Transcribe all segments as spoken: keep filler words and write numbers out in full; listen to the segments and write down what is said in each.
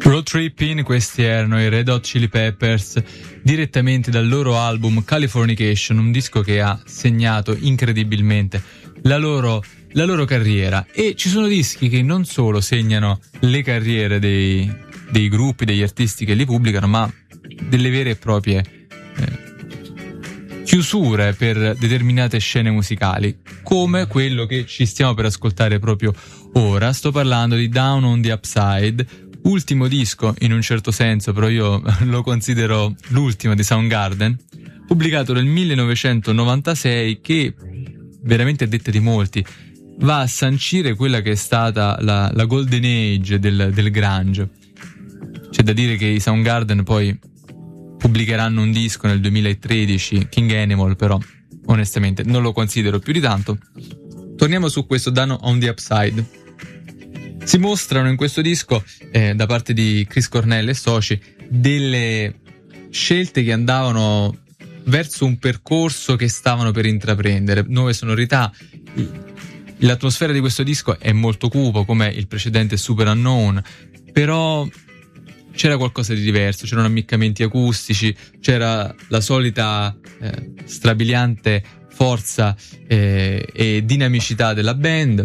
Road Tripping, questi erano i Red Hot Chili Peppers, direttamente dal loro album Californication, un disco che ha segnato incredibilmente la loro, la loro carriera. E ci sono dischi che non solo segnano le carriere dei, dei gruppi, degli artisti che li pubblicano, ma delle vere e proprie eh, chiusure per determinate scene musicali, come quello che ci stiamo per ascoltare proprio ora. Sto parlando di Down on the Upside, ultimo disco in un certo senso, però io lo considero l'ultimo di Soundgarden, pubblicato nel millenovecentonovantasei, che veramente a detta di molti va a sancire quella che è stata la, la golden age del, del grunge. C'è da dire che i Soundgarden poi pubblicheranno un disco nel duemilatredici, King Animal, però onestamente non lo considero più di tanto. Torniamo su questo Down on the Upside. Si mostrano in questo disco, eh, da parte di Chris Cornell e soci, delle scelte che andavano verso un percorso che stavano per intraprendere, nuove sonorità. L'atmosfera di questo disco è molto cupo, come il precedente Super Unknown, però c'era qualcosa di diverso, c'erano ammiccamenti acustici, c'era la solita eh, strabiliante forza eh, e dinamicità della band,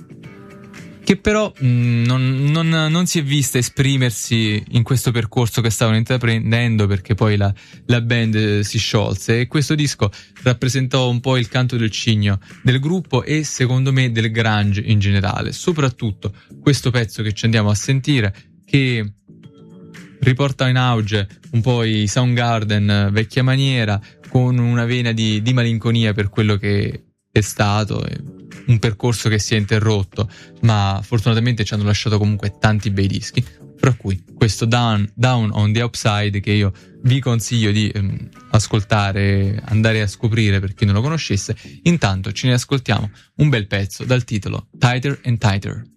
che però mh, non, non, non si è vista esprimersi in questo percorso che stavano intraprendendo, perché poi la, la band si sciolse, e questo disco rappresentò un po' il canto del cigno del gruppo e secondo me del grunge in generale, soprattutto questo pezzo che ci andiamo a sentire, che riporta in auge un po' i Soundgarden vecchia maniera, con una vena di, di malinconia per quello che è stato, un percorso che si è interrotto, ma fortunatamente ci hanno lasciato comunque tanti bei dischi, fra cui questo Down, Down on the Upside, che io vi consiglio di ehm, ascoltare, andare a scoprire per chi non lo conoscesse. Intanto ce ne ascoltiamo un bel pezzo dal titolo Tighter and Tighter.